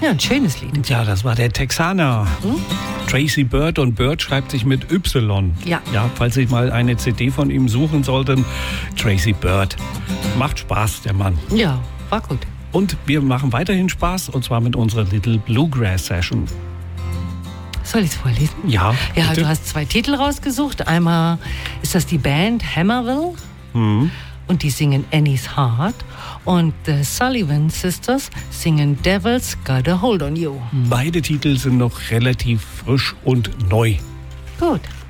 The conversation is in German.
Ja, ein schönes Lied. Ja, das war der Texaner. Tracy Byrd, und Byrd schreibt sich mit Y. Ja. Ja, falls Sie mal eine CD von ihm suchen sollten, Tracy Byrd. Macht Spaß, der Mann. Ja, war gut. Und wir machen weiterhin Spaß, und zwar mit unserer Little Bluegrass Session. Soll ich es vorlesen? Ja, Ja, bitte. du hast 2 Titel rausgesucht. Einmal ist das die Band Hammerville. Und die singen Annie's Heart. Und The Sullivan Sisters singen Devil's Got a Hold on You. Beide Titel sind noch relativ frisch und neu. Gut.